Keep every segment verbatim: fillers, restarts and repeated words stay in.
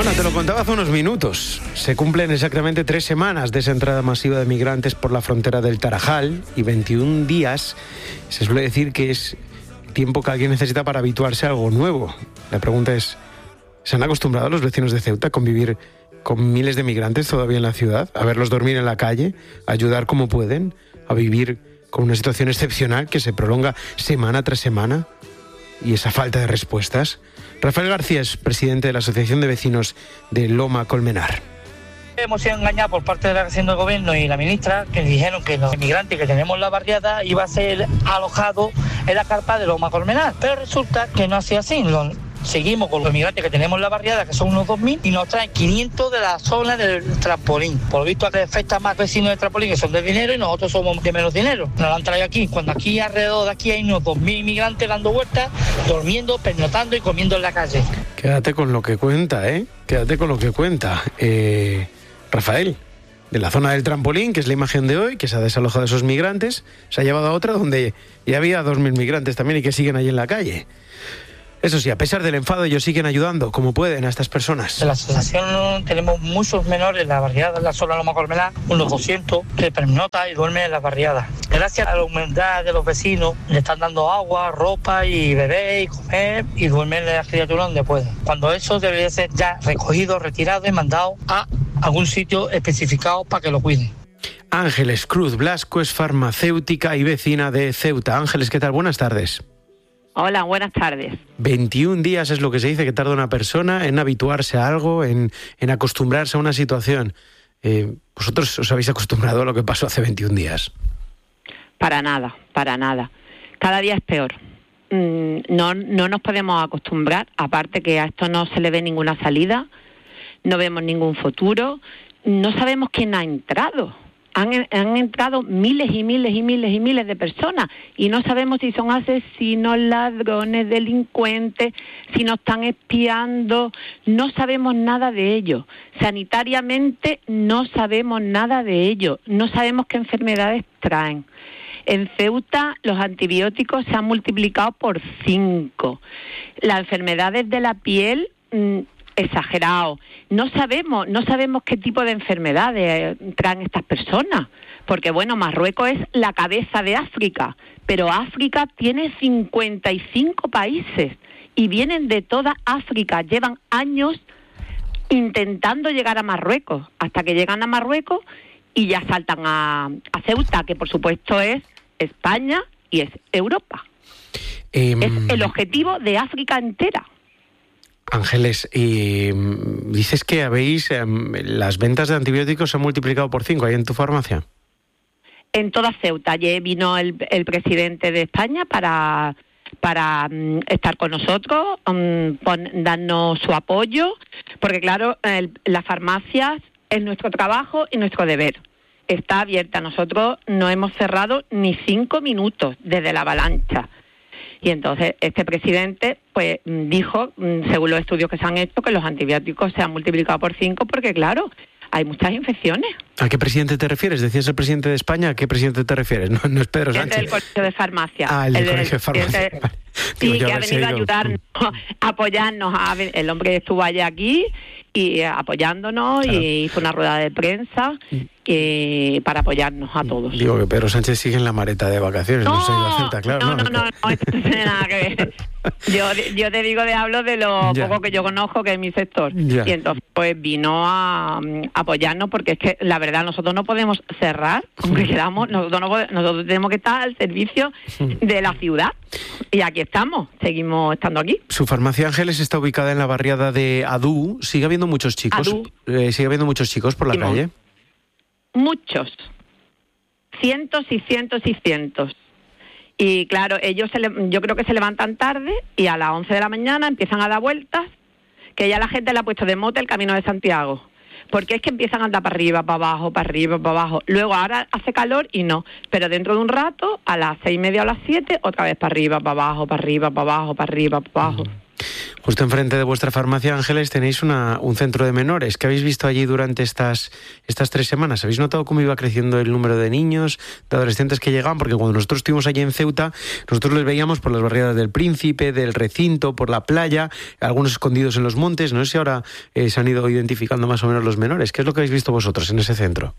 Bueno, te lo contaba hace unos minutos. Se cumplen exactamente tres semanas de esa entrada masiva de migrantes por la frontera del Tarajal y veintiún días. Se suele decir que es tiempo que alguien necesita para habituarse a algo nuevo. La pregunta es, ¿se han acostumbrado los vecinos de Ceuta a convivir con miles de migrantes todavía en la ciudad? A verlos dormir en la calle, a ayudar como pueden, a vivir con una situación excepcional que se prolonga semana tras semana. Y esa falta de respuestas. Rafael García es presidente de la Asociación de Vecinos de Loma Colmenar. Hemos sido engañados por parte de la acción del gobierno y la ministra, que dijeron que los inmigrantes que tenemos en la barriada iba a ser alojado en la carpa de Loma Colmenar. Pero resulta que no ha sido así. Lo, seguimos con los inmigrantes que tenemos en la barriada, que son unos dos mil, y nos traen quinientos de la zona del trampolín. Por lo visto, afecta más vecinos del trampolín que son de dinero y nosotros somos de menos dinero. Nos lo han traído aquí, cuando aquí alrededor de aquí hay unos dos mil inmigrantes dando vueltas, durmiendo, pernotando y comiendo en la calle. Quédate con lo que cuenta, ¿eh? Quédate con lo que cuenta. Eh, Rafael, de la zona del trampolín, que es la imagen de hoy, que se ha desalojado de esos migrantes, se ha llevado a otra donde ya había dos mil migrantes también y que siguen ahí en la calle. Eso sí, a pesar del enfado, ellos siguen ayudando como pueden a estas personas. En la asociación tenemos muchos menores en la barriada, en la zona de Loma Colmenar, unos doscientos, que pernota y duermen en las barriadas. Gracias a la humildad de los vecinos, le están dando agua, ropa y beber y comer y duermen en las criaturas donde pueden. Cuando eso debería ser ya recogido, retirado y mandado a algún sitio especificado para que lo cuiden. Ángeles Cruz Blasco es farmacéutica y vecina de Ceuta. Ángeles, ¿qué tal? Buenas tardes. Hola, buenas tardes. veintiún días es lo que se dice que tarda una persona en habituarse a algo, en, en acostumbrarse a una situación. Eh, ¿Vosotros os habéis acostumbrado a lo que pasó hace veintiún días? Para nada, para nada. Cada día es peor. Mm, no, no nos podemos acostumbrar, aparte que a esto no se le ve ninguna salida, no vemos ningún futuro, no sabemos quién ha entrado. Han, han entrado miles y miles y miles y miles de personas y no sabemos si son asesinos, ladrones, delincuentes, si nos están espiando, no sabemos nada de ello. Sanitariamente no sabemos nada de ello, no sabemos qué enfermedades traen. En Ceuta los antibióticos se han multiplicado por cinco. Las enfermedades de la piel, mmm, exagerado. No sabemos, no sabemos qué tipo de enfermedades traen estas personas, porque bueno, Marruecos es la cabeza de África, pero África tiene cincuenta y cinco países y vienen de toda África, llevan años intentando llegar a Marruecos, hasta que llegan a Marruecos y ya saltan a, a Ceuta, que por supuesto es España y es Europa. Eh, es el objetivo de África entera. Ángeles, y dices que habéis eh, las ventas de antibióticos se han multiplicado por cinco ahí en tu farmacia. En toda Ceuta. Ayer vino el, el presidente de España para para um, estar con nosotros, um, pon, darnos su apoyo, porque claro, el, las farmacias es nuestro trabajo y nuestro deber. Está abierta. Nosotros no hemos cerrado ni cinco minutos desde la avalancha. Y entonces este presidente pues dijo, según los estudios que se han hecho, que los antibióticos se han multiplicado por cinco porque, claro, hay muchas infecciones. ¿A qué presidente te refieres? ¿Decías el presidente de España? ¿A qué presidente te refieres? No, no es Pedro Sánchez. El del Colegio de Farmacia. Ah, el del el, Colegio de Farmacia. El, vale. Sí, Digo, que ha venido a ayudarnos, a apoyarnos. A, el hombre estuvo allá aquí y apoyándonos, claro. Y hizo una rueda de prensa y, para apoyarnos a todos. Digo que Pedro Sánchez sigue en la maleta de vacaciones, no, no se ha ido a Ceuta, claro. No, no, no, no, no, esto no tiene nada que ver. Yo, yo te digo, de hablo de lo ya. poco que yo conozco, que es mi sector. Ya. Y entonces pues vino a, a apoyarnos, porque es que la verdad nosotros no podemos cerrar, aunque queramos, nosotros, no podemos, nosotros tenemos que estar al servicio de la ciudad. Y aquí estamos, seguimos estando aquí. Su farmacia Ángeles está ubicada en la barriada de Adú. ¿Sigue habiendo muchos chicos? Eh, ¿Sigue habiendo muchos chicos por la sí, calle? Muchos. Cientos y cientos y cientos. Y claro, ellos se le, yo creo que se levantan tarde y a las once de la mañana empiezan a dar vueltas, que ya la gente le ha puesto de mote el Camino de Santiago. Porque es que empiezan a andar para arriba, para abajo, para arriba, para abajo. Luego ahora hace calor y no. Pero dentro de un rato, a las seis y media o las siete, otra vez para arriba, para abajo, para arriba, para abajo, para arriba, para abajo. Justo enfrente de vuestra farmacia, Ángeles, tenéis una, un centro de menores. ¿Qué habéis visto allí durante estas, estas tres semanas? ¿Habéis notado cómo iba creciendo el número de niños, de adolescentes que llegaban? Porque cuando nosotros estuvimos allí en Ceuta, nosotros les veíamos por las barriadas del Príncipe, del recinto, por la playa, algunos escondidos en los montes. No sé si ahora eh, se han ido identificando más o menos los menores. ¿Qué es lo que habéis visto vosotros en ese centro?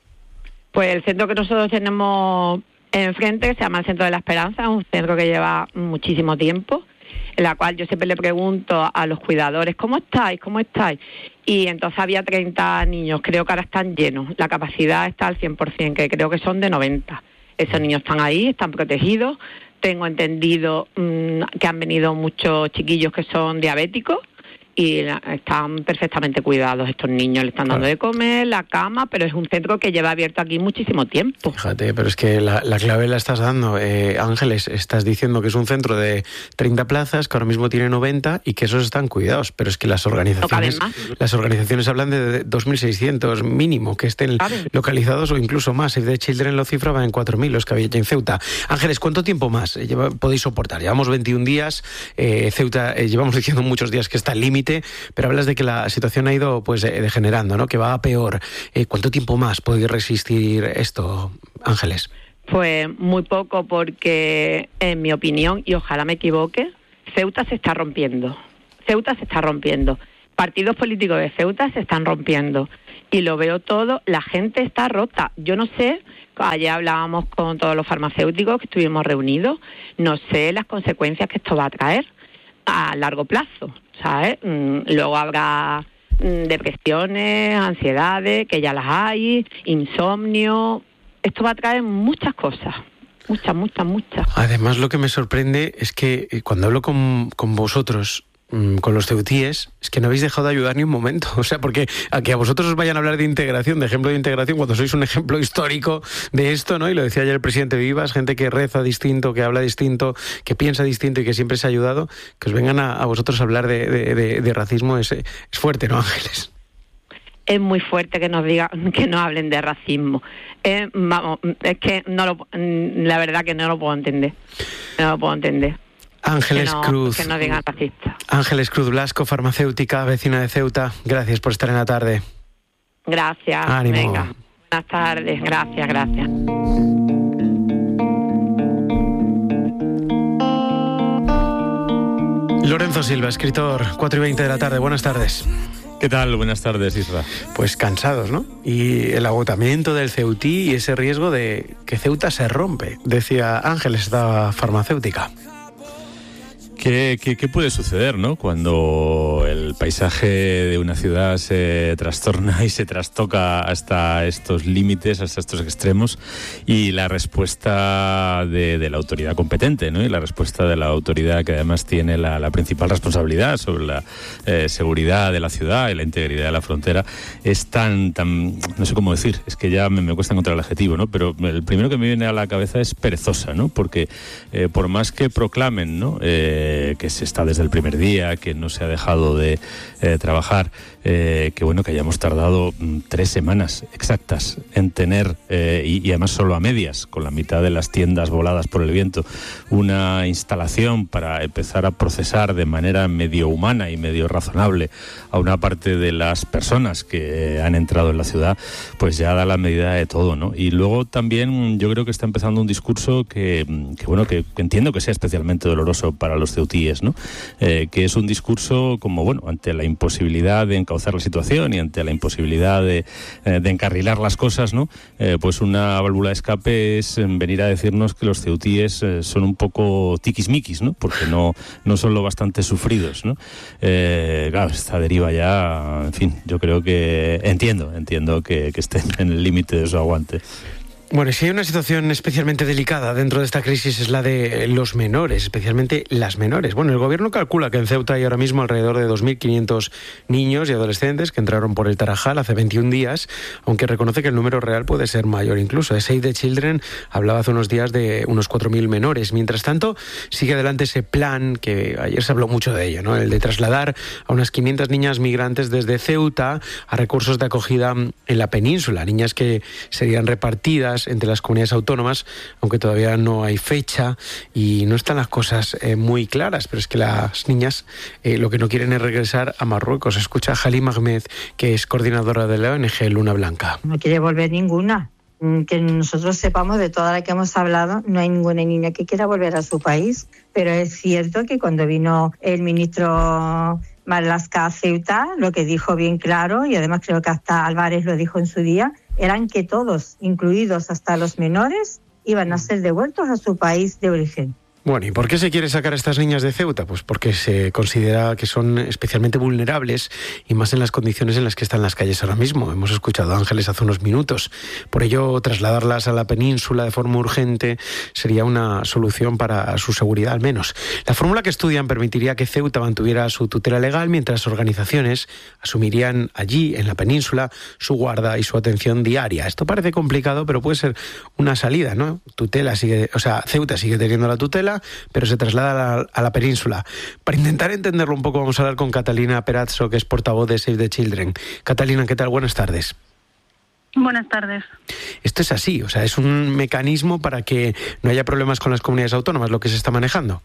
Pues el centro que nosotros tenemos enfrente, que se llama el Centro de la Esperanza, un centro que lleva muchísimo tiempo, en la cual yo siempre le pregunto a los cuidadores, ¿cómo estáis? ¿Cómo estáis? Y entonces había treinta niños, creo que ahora están llenos, la capacidad está al cien por ciento, que creo que son de noventa. Esos niños están ahí, están protegidos. Tengo entendido mmm, que han venido muchos chiquillos que son diabéticos y están perfectamente cuidados estos niños, le están dando de comer, la cama, pero es un centro que lleva abierto aquí muchísimo tiempo. Fíjate, pero es que la, la clave la estás dando, eh, Ángeles, estás diciendo que es un centro de treinta plazas, que ahora mismo tiene noventa y que esos están cuidados, pero es que las organizaciones, no las organizaciones hablan de dos mil seiscientos mínimo, que estén localizados o incluso más. Save the Children lo cifraba en cuatro mil, los que había ya en Ceuta. Ángeles, ¿cuánto tiempo más lleva, podéis soportar? Llevamos veintiún días, eh, Ceuta, eh, llevamos diciendo muchos días que está al límite, pero hablas de que la situación ha ido pues degenerando, ¿no? Que va a peor. Eh, ¿Cuánto tiempo más podéis resistir esto, Ángeles? Pues muy poco, porque en mi opinión, y ojalá me equivoque, Ceuta se está rompiendo. Ceuta se está rompiendo. Partidos políticos de Ceuta se están rompiendo. Y lo veo todo, la gente está rota. Yo no sé, ayer hablábamos con todos los farmacéuticos que estuvimos reunidos, no sé las consecuencias que esto va a traer a largo plazo, ¿sabes? Luego habrá depresiones, ansiedades, que ya las hay, insomnio. Esto va a traer muchas cosas, muchas, muchas, muchas. Además, lo que me sorprende es que cuando hablo con, con vosotros, con los ceutíes, es que no habéis dejado de ayudar ni un momento. O sea, porque a que a vosotros os vayan a hablar de integración, de ejemplo de integración, cuando sois un ejemplo histórico de esto, ¿no? Y lo decía ayer el presidente Vivas, gente que reza distinto, que habla distinto, que piensa distinto y que siempre se ha ayudado, que os vengan a, a vosotros a hablar de, de, de, de racismo es, es fuerte, ¿no, Ángeles? Es muy fuerte que nos digan, que nos hablen de racismo. Eh, vamos, es que no lo, la verdad que no lo puedo entender. No lo puedo entender. Ángeles que no, Cruz. Que no digan racista. Ángeles Cruz Blasco, farmacéutica, vecina de Ceuta. Gracias por estar en la tarde. Gracias. Ánimo. Venga. Buenas tardes. Gracias, gracias. Lorenzo Silva, escritor, cuatro y veinte de la tarde. Buenas tardes. ¿Qué tal? Buenas tardes, Isra. Pues cansados, ¿no? Y el agotamiento del ceutí y ese riesgo de que Ceuta se rompe, decía Ángeles, esta farmacéutica. ¿Qué, qué, ¿Qué puede suceder, no? Cuando el paisaje de una ciudad se trastorna y se trastoca hasta estos límites, hasta estos extremos, y la respuesta de, de la autoridad competente, ¿no? Y la respuesta de la autoridad que además tiene la, la principal responsabilidad sobre la eh, seguridad de la ciudad y la integridad de la frontera es tan, tan, no sé cómo decir, es que ya me, me cuesta encontrar el adjetivo, ¿no? Pero el primero que me viene a la cabeza es perezosa, ¿no? Porque eh, por más que proclamen, ¿no? Eh, que se está desde el primer día, que no se ha dejado de eh, trabajar, eh, que bueno, que hayamos tardado mm, tres semanas exactas en tener, eh, y, y además solo a medias, con la mitad de las tiendas voladas por el viento, una instalación para empezar a procesar de manera medio humana y medio razonable a una parte de las personas que eh, han entrado en la ciudad, pues ya da la medida de todo, ¿no? Y luego también yo creo que está empezando un discurso que, que bueno, que, que entiendo que sea especialmente doloroso para los ceutíes, ¿no? Eh, que es un discurso como, bueno, ante la imposibilidad de encauzar la situación y ante la imposibilidad de, eh, de encarrilar las cosas, ¿no? Eh, pues una válvula de escape es venir a decirnos que los ceutíes eh, son un poco tiquismiquis, ¿no? Porque no, no son lo bastante sufridos, ¿no? Eh, claro, esta deriva ya, en fin, yo creo que entiendo, entiendo que, que estén en el límite de su aguante. Bueno, y si hay una situación especialmente delicada dentro de esta crisis es la de los menores, especialmente las menores. Bueno, el gobierno calcula que en Ceuta hay ahora mismo alrededor de dos mil quinientos niños y adolescentes que entraron por el Tarajal hace veintiún días, aunque reconoce que el número real puede ser mayor incluso. Save the Children hablaba hace unos días de unos cuatro mil menores. Mientras tanto, sigue adelante ese plan, que ayer se habló mucho de ello, ¿no? El de trasladar a unas quinientas niñas migrantes desde Ceuta a recursos de acogida en la península, niñas que serían repartidas dudas entre las comunidades autónomas, aunque todavía no hay fecha y no están las cosas eh, muy claras, pero es que las niñas eh, lo que no quieren es regresar a Marruecos. Escucha a Halim Ahmed, que es coordinadora de la O N G Luna Blanca. No quiere volver ninguna. Que nosotros sepamos, de toda la que hemos hablado, no hay ninguna niña que quiera volver a su país, pero es cierto que cuando vino el ministro Marlaska a Ceuta, lo que dijo bien claro, y además creo que hasta Álvarez lo dijo en su día, eran que todos, incluidos hasta los menores, iban a ser devueltos a su país de origen. Bueno, ¿y por qué se quiere sacar a estas niñas de Ceuta? Pues porque se considera que son especialmente vulnerables y más en las condiciones en las que están las calles ahora mismo. Hemos escuchado a Ángeles hace unos minutos. Por ello, trasladarlas a la península de forma urgente sería una solución para su seguridad al menos. La fórmula que estudian permitiría que Ceuta mantuviera su tutela legal mientras organizaciones asumirían allí, en la península, su guarda y su atención diaria. Esto parece complicado, pero puede ser una salida, ¿no? Tutela sigue, o sea, Ceuta sigue teniendo la tutela, pero se traslada a la, a la península. Para intentar entenderlo un poco, vamos a hablar con Catalina Perazzo, que es portavoz de Save the Children. Catalina, ¿qué tal? Buenas tardes. Buenas tardes. Esto es así, o sea, es un mecanismo para que no haya problemas con las comunidades autónomas, lo que se está manejando.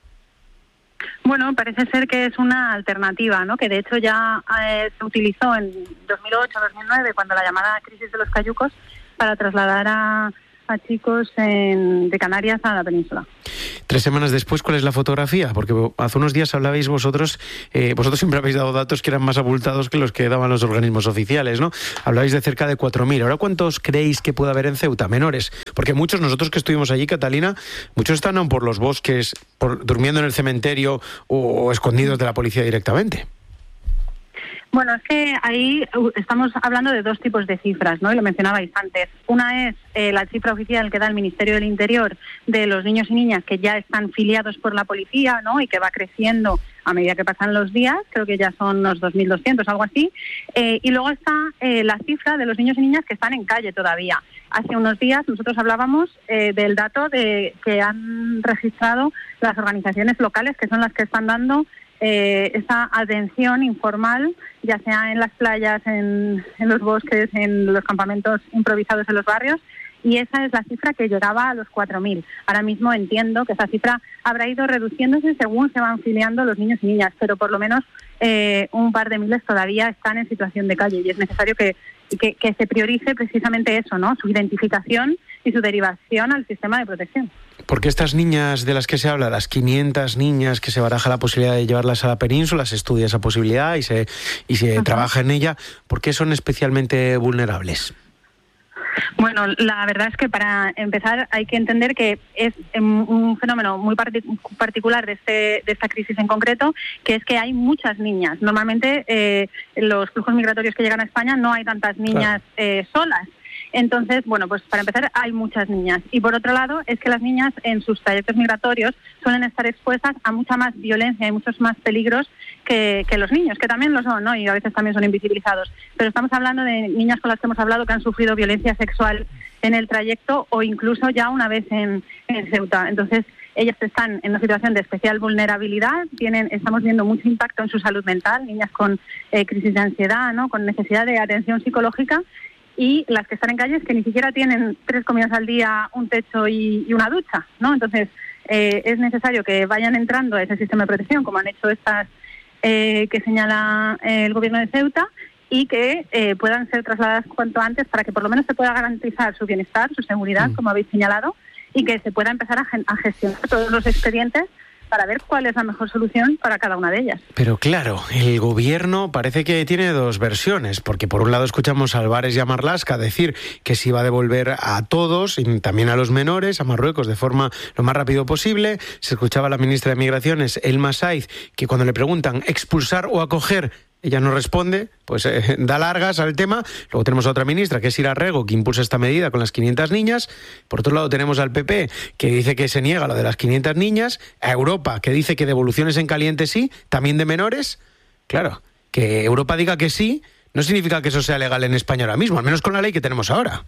Bueno, parece ser que es una alternativa, ¿no? Que de hecho ya eh, se utilizó en dos mil ocho dos mil nueve, cuando la llamada crisis de los cayucos, para trasladar a a chicos en, de Canarias a la península. Tres semanas después, ¿cuál es la fotografía? Porque hace unos días hablabais vosotros, eh, vosotros siempre habéis dado datos que eran más abultados que los que daban los organismos oficiales, ¿no? Hablabais de cerca de cuatro mil. ¿Ahora cuántos creéis que puede haber en Ceuta? Menores. Porque muchos, nosotros que estuvimos allí, Catalina, muchos están por los bosques, por, durmiendo en el cementerio o, o escondidos de la policía directamente. Bueno, es que ahí estamos hablando de dos tipos de cifras, ¿no? Y lo mencionabais antes. Una es eh, la cifra oficial que da el Ministerio del Interior de los niños y niñas que ya están filiados por la policía, ¿no? Y que va creciendo a medida que pasan los días, creo que ya son unos dos mil doscientos, algo así. Eh, y luego está eh, la cifra de los niños y niñas que están en calle todavía. Hace unos días nosotros hablábamos eh, del dato de que han registrado las organizaciones locales, que son las que están dando Eh, esa atención informal, ya sea en las playas, en, en los bosques, en los campamentos improvisados en los barrios, y esa es la cifra que llegaba a los cuatro mil. Ahora mismo entiendo que esa cifra habrá ido reduciéndose según se van filiando los niños y niñas, pero por lo menos eh, un par de miles todavía están en situación de calle, y es necesario que, que, que se priorice precisamente eso, ¿no? Su identificación y su derivación al sistema de protección. Porque estas niñas de las que se habla, las quinientas niñas que se baraja la posibilidad de llevarlas a la península, se estudia esa posibilidad y se, y se trabaja en ella, ¿por qué son especialmente vulnerables? Bueno, la verdad es que para empezar hay que entender que es un fenómeno muy particular de, este, de esta crisis en concreto, que es que hay muchas niñas. Normalmente eh, los flujos migratorios que llegan a España no hay tantas niñas claro. eh, solas. Entonces, bueno, pues para empezar hay muchas niñas. Y por otro lado es que las niñas en sus trayectos migratorios suelen estar expuestas a mucha más violencia y muchos más peligros que, que los niños, que también lo son, ¿no? Y a veces también son invisibilizados. Pero estamos hablando de niñas con las que hemos hablado que han sufrido violencia sexual en el trayecto o incluso ya una vez en, en Ceuta. Entonces, ellas están en una situación de especial vulnerabilidad, tienen, estamos viendo mucho impacto en su salud mental, niñas con eh, crisis de ansiedad, ¿no? Con necesidad de atención psicológica, y las que están en calles que ni siquiera tienen tres comidas al día, un techo y, y una ducha, ¿no? Entonces, eh, es necesario que vayan entrando a ese sistema de protección, como han hecho estas eh, que señala eh, el gobierno de Ceuta, y que eh, puedan ser trasladadas cuanto antes para que por lo menos se pueda garantizar su bienestar, su seguridad, mm. como habéis señalado, y que se pueda empezar a, a gestionar todos los expedientes para ver cuál es la mejor solución para cada una de ellas. Pero claro, el gobierno parece que tiene dos versiones, porque por un lado escuchamos a Álvarez y a Marlaska decir que se iba a devolver a todos, y también a los menores, a Marruecos, de forma lo más rápido posible. Se escuchaba a la ministra de Migraciones, Elma Saiz, que cuando le preguntan expulsar o acoger, ella no responde, pues eh, da largas al tema. Luego tenemos a otra ministra, que es Ira Rego, que impulsa esta medida con las quinientas niñas. Por otro lado tenemos al P P, que dice que se niega lo de las quinientas niñas. A Europa, que dice que devoluciones en caliente sí, también de menores. Claro, que Europa diga que sí, no significa que eso sea legal en España ahora mismo, al menos con la ley que tenemos ahora.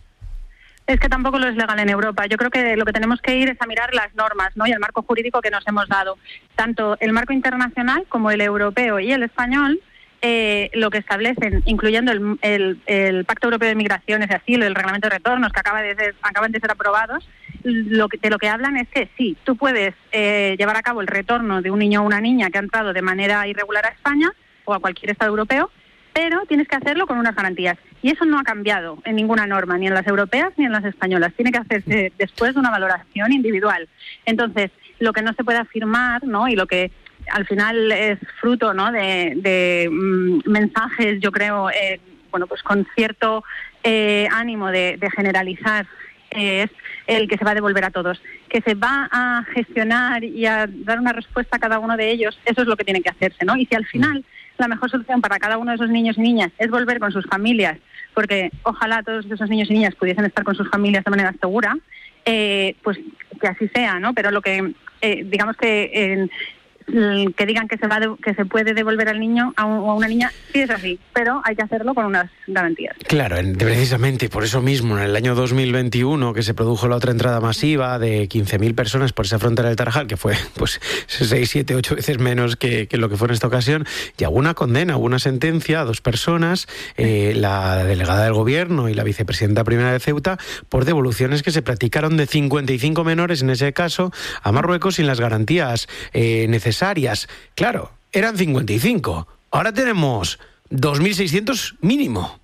Es que tampoco lo es legal en Europa. Yo creo que lo que tenemos que ir es a mirar las normas, ¿no? Y el marco jurídico que nos hemos dado. Tanto el marco internacional como el europeo y el español eh, lo que establecen, incluyendo el, el, el Pacto Europeo de Migraciones y Asilo, el Reglamento de Retornos, que acaba de ser, acaban de ser aprobados, lo que, de lo que hablan es que sí, tú puedes eh, llevar a cabo el retorno de un niño o una niña que ha entrado de manera irregular a España o a cualquier Estado europeo, pero tienes que hacerlo con unas garantías. Y eso no ha cambiado en ninguna norma, ni en las europeas ni en las españolas. Tiene que hacerse después de una valoración individual. Entonces, lo que no se puede afirmar, ¿no?, y lo que al final es fruto, ¿no?, de, de mm, mensajes, yo creo, eh, bueno, pues con cierto eh, ánimo de, de generalizar, eh, es el que se va a devolver a todos. Que se va a gestionar y a dar una respuesta a cada uno de ellos, eso es lo que tiene que hacerse, ¿no? Y si al final la mejor solución para cada uno de esos niños y niñas es volver con sus familias, porque ojalá todos esos niños y niñas pudiesen estar con sus familias de manera segura, eh, pues que así sea, ¿no? Pero lo que, eh, digamos que... Eh, que digan que se va de, que se puede devolver al niño a un, o a una niña, sí es así, pero hay que hacerlo con unas garantías. Claro, precisamente por eso mismo, en el año dos mil veintiuno, que se produjo la otra entrada masiva de quince mil personas por esa frontera del Tarajal, que fue pues seis, siete, ocho veces menos que, que lo que fue en esta ocasión, y hubo una condena, hubo una sentencia a dos personas, eh, la delegada del gobierno y la vicepresidenta primera de Ceuta, por devoluciones que se practicaron de cincuenta y cinco menores, en ese caso, a Marruecos sin las garantías eh, necesarias. Claro, eran cincuenta y cinco. Ahora tenemos dos mil seiscientos mínimo.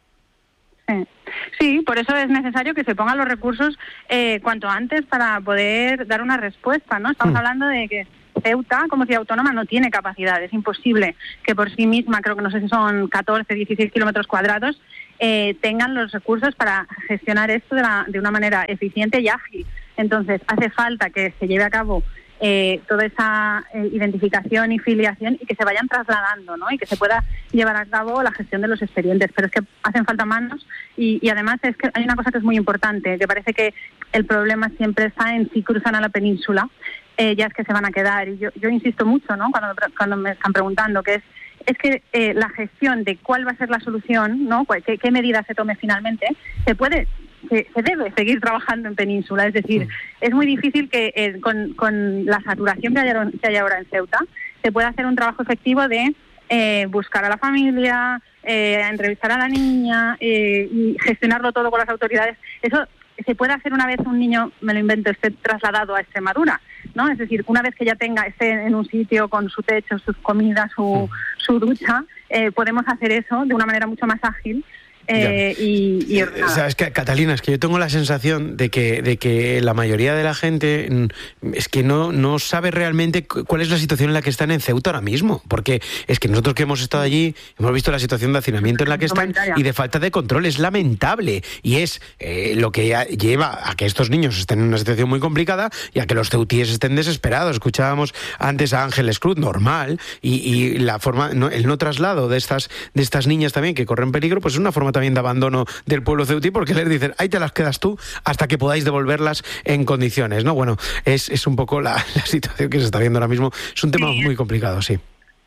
Sí. sí, por eso es necesario que se pongan los recursos eh, cuanto antes para poder dar una respuesta, ¿no? Estamos mm. hablando de que Ceuta, como ciudad autónoma, no tiene capacidad. Es imposible que por sí misma, creo que no sé si son catorce, dieciséis kilómetros cuadrados, eh, tengan los recursos para gestionar esto de, la, de una manera eficiente y ágil. Entonces, hace falta que se lleve a cabo Eh, toda esa eh, identificación y filiación y que se vayan trasladando, ¿no? Y que se pueda llevar a cabo la gestión de los expedientes. Pero es que hacen falta manos y, y además es que hay una cosa que es muy importante, que parece que el problema siempre está en si cruzan a la península, eh, ya es que se van a quedar. Y yo, yo insisto mucho, ¿no?, cuando, cuando me están preguntando, que es es que eh, la gestión de cuál va a ser la solución, ¿no?, qué, qué medida se tome finalmente, se puede Se, se debe seguir trabajando en península. Es decir, mm. es muy difícil que eh, con, con la saturación que hay, que hay ahora en Ceuta se pueda hacer un trabajo efectivo de eh, buscar a la familia, eh, entrevistar a la niña eh, y gestionarlo todo con las autoridades. Eso se puede hacer una vez un niño, me lo invento, esté trasladado a Extremadura, ¿no? Es decir, una vez que ya tenga esté en un sitio con su techo, sus comidas, su, mm. su ducha, eh, podemos hacer eso de una manera mucho más ágil. Eh, y, y o sea, es que, Catalina, es que yo tengo la sensación de que, de que la mayoría de la gente es que no, no sabe realmente cuál es la situación en la que están en Ceuta ahora mismo, porque es que nosotros que hemos estado allí hemos visto la situación de hacinamiento en la que están y de falta de control. Es lamentable y es eh, lo que lleva a que estos niños estén en una situación muy complicada y a que los ceutíes estén desesperados. Escuchábamos antes a Ángeles Cruz, normal, y, y la forma, no, el no traslado de estas, de estas niñas también que corren peligro, pues es una forma también de abandono del pueblo ceutí, porque les dicen, ahí te las quedas tú hasta que podáis devolverlas en condiciones, ¿no? Bueno, es, es un poco la, la situación que se está viendo ahora mismo. Es un tema sí. muy complicado, sí.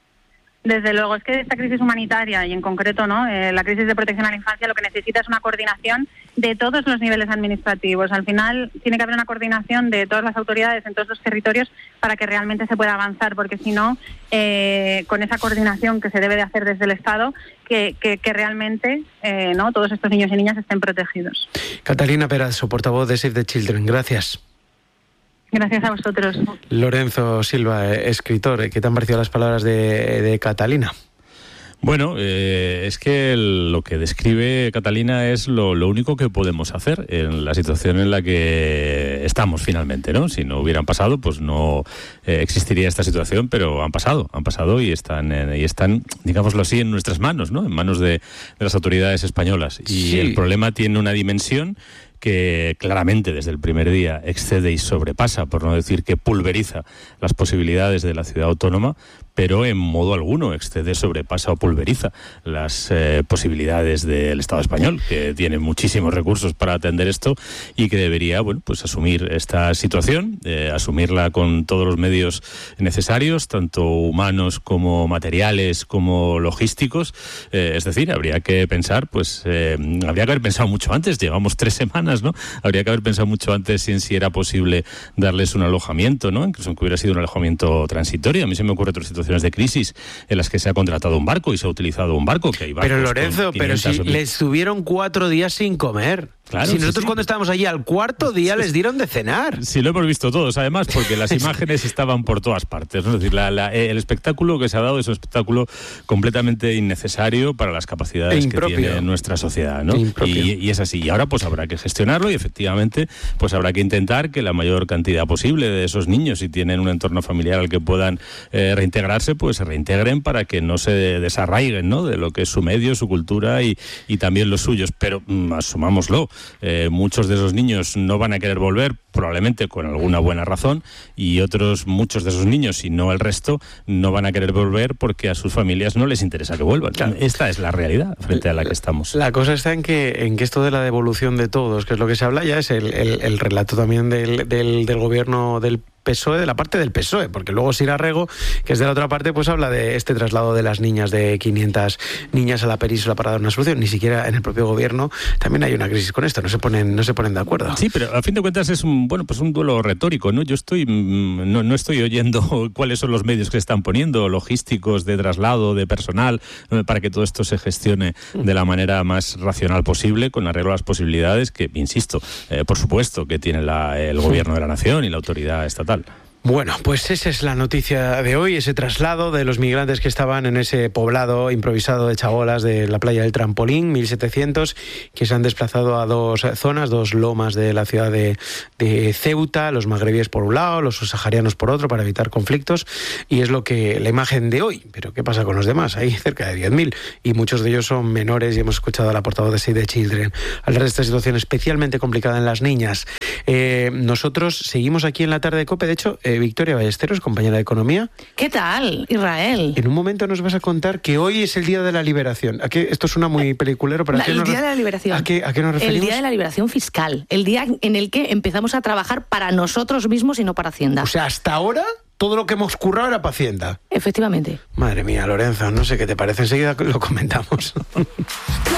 Desde luego, es que esta crisis humanitaria y en concreto, ¿no?, eh, la crisis de protección a la infancia, lo que necesita es una coordinación de todos los niveles administrativos. Al final tiene que haber una coordinación de todas las autoridades en todos los territorios para que realmente se pueda avanzar, porque si no, eh, con esa coordinación que se debe de hacer desde el Estado, que, que, que realmente eh, no todos estos niños y niñas estén protegidos. Catalina Perazo, portavoz de Save the Children, gracias. Gracias a vosotros. Lorenzo Silva, escritor, ¿qué te han parecido las palabras de, de Catalina? Bueno, eh, es que el, lo que describe Catalina es lo, lo único que podemos hacer en la situación en la que estamos finalmente, ¿no? Si no hubieran pasado, pues no eh, existiría esta situación, pero han pasado, han pasado y están, eh, y están, digámoslo así, en nuestras manos, ¿no? En manos de, de las autoridades españolas. Y sí. El problema tiene una dimensión que claramente desde el primer día excede y sobrepasa, por no decir que pulveriza las posibilidades de la ciudad autónoma, pero en modo alguno excede, sobrepasa o pulveriza las eh, posibilidades del Estado español, que tiene muchísimos recursos para atender esto y que debería, bueno, pues asumir esta situación, eh, asumirla con todos los medios necesarios, tanto humanos como materiales, como logísticos. Eh, es decir, habría que pensar, pues, eh, habría que haber pensado mucho antes. Llevamos tres semanas semanas, ¿no? Habría que haber pensado mucho antes en si era posible darles un alojamiento, ¿no? Incluso que hubiera sido un alojamiento transitorio. A mí se me ocurre otras situaciones de crisis en las que se ha contratado un barco y se ha utilizado un barco, que hay barcos. Pero Lorenzo, pero si les tuvieron cuatro días sin comer. Claro, si nosotros sí, sí. cuando estábamos allí al cuarto día les dieron de cenar. Sí, lo hemos visto todos, además, porque las imágenes estaban por todas partes, ¿no? Es decir, la, la, el espectáculo que se ha dado es un espectáculo completamente innecesario para las capacidades que tiene nuestra sociedad, ¿no? Y, y es así. Y ahora pues habrá que gestionarlo y efectivamente pues habrá que intentar que la mayor cantidad posible de esos niños, si tienen un entorno familiar al que puedan eh, reintegrarse, pues se reintegren para que no se desarraiguen, ¿no? De lo que es su medio, su cultura y, y también los suyos. Pero mm, asumámoslo. Eh, muchos de esos niños no van a querer volver, probablemente con alguna buena razón, y otros, muchos de esos niños, y no el resto, no van a querer volver porque a sus familias no les interesa que vuelvan. Claro. Esta es la realidad frente a la que estamos. La cosa está en que, en que esto de la devolución de todos, que es lo que se habla, ya es el, el, el relato también del, del, del gobierno del P S O E, de la parte del P S O E, porque luego Sira Rego, que es de la otra parte, pues habla de este traslado de las niñas, de quinientas niñas a la península para dar una solución. Ni siquiera en el propio gobierno también hay una crisis con esto, no se ponen no se ponen de acuerdo. Sí, pero a fin de cuentas es un bueno pues un duelo retórico, ¿no? Yo estoy no, no estoy oyendo cuáles son los medios que se están poniendo, logísticos, de traslado, de personal, para que todo esto se gestione de la manera más racional posible, con arreglo a las posibilidades que, insisto, eh, por supuesto que tiene la, el gobierno de la nación y la autoridad estatal. Bueno, pues esa es la noticia de hoy, ese traslado de los migrantes que estaban en ese poblado improvisado de Chabolas de la playa del Trampolín, mil setecientos, que se han desplazado a dos zonas, dos lomas de la ciudad de, de Ceuta, los magrebíes por un lado, los subsaharianos por otro, para evitar conflictos, y es lo que la imagen de hoy. Pero ¿qué pasa con los demás? Hay cerca de diez mil, y muchos de ellos son menores, y hemos escuchado a la portavoz de Save the Children hablar de esta situación especialmente complicada en las niñas. Eh, nosotros seguimos aquí en la tarde de COPE, de hecho, eh, Victoria Ballesteros, compañera de Economía. ¿Qué tal, Israel? En un momento nos vas a contar que hoy es el Día de la Liberación. ¿A qué? Esto suena muy peliculero, pero ¿a qué El nos Día re- de la Liberación. ¿A qué, a qué nos referimos? El Día de la Liberación Fiscal. El día en el que empezamos a trabajar para nosotros mismos y no para Hacienda. O sea, hasta ahora todo lo que hemos currado era para Hacienda. Efectivamente. Madre mía, Lorenzo, no sé qué te parece. Enseguida lo comentamos.